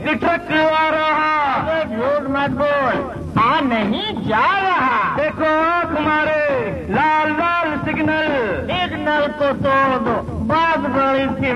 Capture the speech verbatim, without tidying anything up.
एक ट्रक आ रहा। झूठ मत बोल, आ नहीं जा रहा। देखो आंख मारे, लाल लाल सिग्नल। सिग्नल को तोड़ दो, बात बड़ी सी